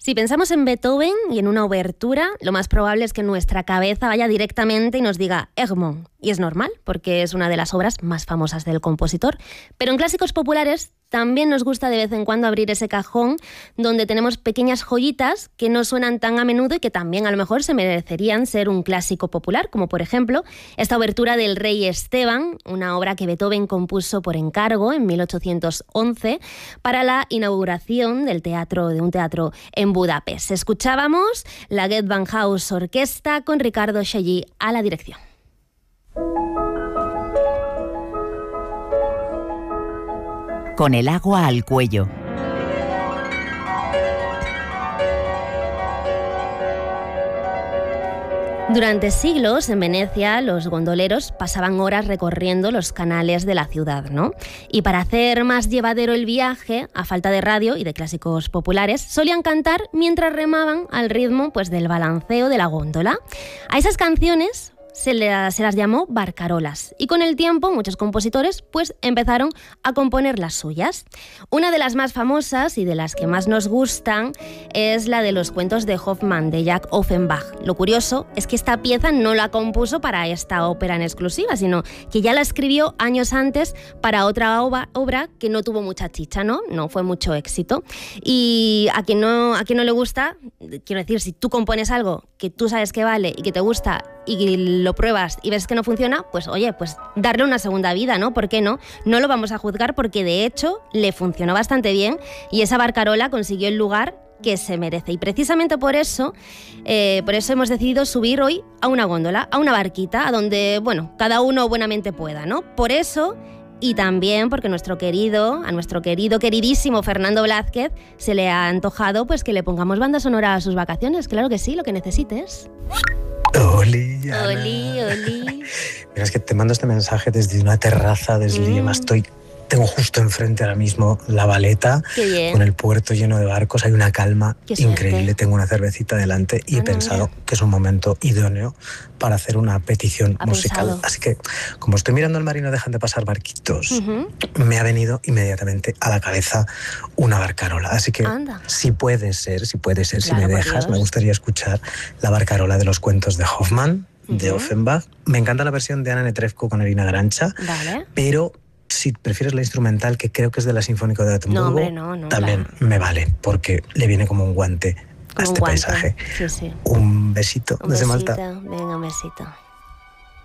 Si pensamos en Beethoven y en una obertura, lo más probable es que nuestra cabeza vaya directamente y nos diga Egmont. Y es normal, porque es una de las obras más famosas del compositor. Pero en clásicos populares también nos gusta de vez en cuando abrir ese cajón donde tenemos pequeñas joyitas que no suenan tan a menudo y que también a lo mejor se merecerían ser un clásico popular, como por ejemplo esta obertura del Rey Esteban, una obra que Beethoven compuso por encargo en 1811 para la inauguración de un teatro en Budapest. Escuchábamos la Gewandhaus Orquesta con Ricardo Chailly a la dirección. Con el agua al cuello. Durante siglos, en Venecia, los gondoleros pasaban horas recorriendo los canales de la ciudad, ¿no? Y para hacer más llevadero el viaje, a falta de radio y de clásicos populares, solían cantar mientras remaban al ritmo, pues, del balanceo de la góndola. A esas canciones se las llamó barcarolas, y con el tiempo muchos compositores pues empezaron a componer las suyas. Una de las más famosas y de las que más nos gustan es la de los cuentos de Hoffmann, de Jacques Offenbach. Lo curioso es que esta pieza no la compuso para esta ópera en exclusiva, sino que ya la escribió años antes para otra obra que no tuvo mucha chicha, no fue mucho éxito. Y a quien no le gusta, quiero decir, si tú compones algo que tú sabes que vale y que te gusta y lo pruebas y ves que no funciona, pues oye, pues darle una segunda vida, ¿no? ¿Por qué no? No lo vamos a juzgar porque de hecho le funcionó bastante bien y esa barcarola consiguió el lugar que se merece. Y precisamente por eso hemos decidido subir hoy a una góndola, a una barquita, a donde, bueno, cada uno buenamente pueda, ¿no? Por eso, y también porque a nuestro queridísimo Fernando Blázquez se le ha antojado pues que le pongamos banda sonora a sus vacaciones. Claro que sí, lo que necesites. Oli, Ana. Oli. Mira, es que te mando este mensaje desde una terraza de Sliema. Tengo justo enfrente ahora mismo la Valeta, con el puerto lleno de barcos. Hay una calma increíble. Tengo una cervecita delante y he pensado que es un momento idóneo para hacer una petición musical. Así que, como estoy mirando el mar y no dejan de pasar barquitos, me ha venido inmediatamente a la cabeza una barcarola. Así que, si puede ser, claro, si me dejas, me gustaría escuchar la barcarola de los cuentos de Hoffmann, de Offenbach. Me encanta la versión de Ana Netrebko con Irina Garancha, pero si prefieres la instrumental, que creo que es de la Sinfónica de Gotemburgo, también me vale, porque le viene como un guante a este paisaje. Sí. Un besito desde Malta. Venga, un besito.